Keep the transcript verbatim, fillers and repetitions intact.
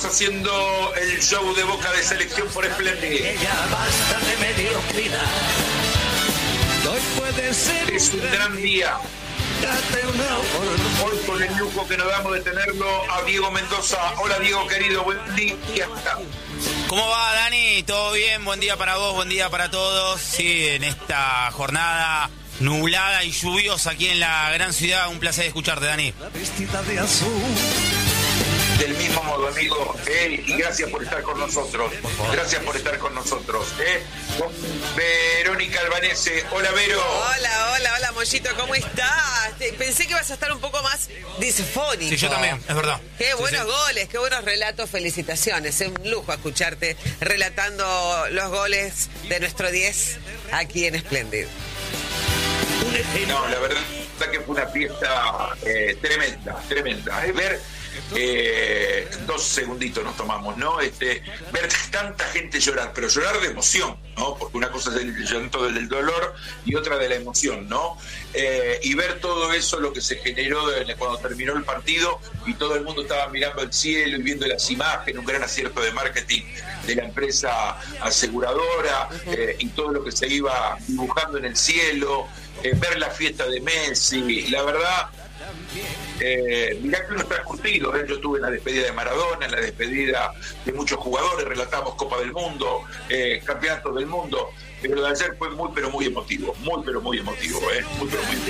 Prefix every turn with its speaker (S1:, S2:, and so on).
S1: haciendo el show de Boca de Selección por Splendid.
S2: Ella basta de mediocridad. Hoy puede ser
S1: Es un gran día.
S2: Date una oportunidad.
S1: Hoy con el lujo que nos damos de tenerlo a Diego Mendoza. Hola Diego querido, buen día.
S3: ¿Cómo va, Dani? ¿Todo bien? Buen día para vos, buen día para todos. Sí, en esta jornada nublada y lluviosa aquí en la gran ciudad. Un placer escucharte, Dani.
S2: La vestida de azul.
S1: Del mismo modo, amigo, eh, y gracias por estar con nosotros. Gracias por estar con nosotros. Eh. Con Verónica Albanese. Hola, Vero.
S4: Hola, hola, hola, Mollito, ¿cómo estás? Te- Pensé que ibas a estar un poco más disfónico.
S3: Sí, yo también, es verdad.
S4: Qué
S3: Sí,
S4: buenos
S3: sí.
S4: goles, qué buenos relatos, felicitaciones. Es un lujo escucharte relatando los goles de nuestro diez aquí en Splendid.
S1: No, la verdad que fue una fiesta eh, tremenda, tremenda. Es ver, eh, dos segunditos nos tomamos, ¿no? Este, ver tanta gente llorar, pero llorar de emoción, ¿no? Porque una cosa es el llanto del dolor y otra de la emoción, ¿no? Eh, y ver todo eso, lo que se generó de- cuando terminó el partido y todo el mundo estaba mirando el cielo y viendo las imágenes, un gran acierto de marketing de la empresa aseguradora, eh, y todo lo que se iba dibujando en el cielo. Eh, ver la fiesta de Messi, la verdad, eh, mirá que uno está curtido, ¿eh? Yo estuve en la despedida de Maradona, en la despedida de muchos jugadores, relatamos Copa del Mundo, eh, Campeonatos del Mundo, pero lo de ayer fue muy pero muy emotivo, muy pero muy emotivo, ¿eh? muy pero muy emotivo.